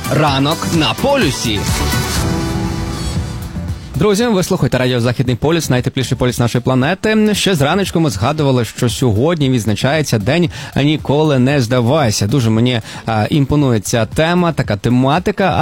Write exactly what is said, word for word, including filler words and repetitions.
Ранок на полюсі. Друзі, ви слухаєте радіо «Західний полюс», найтепліший полюс нашої планети. Ще зраночку ми згадували, що сьогодні відзначається День «Ніколи не здавайся». Дуже мені а, імпонує ця тема, така тематика.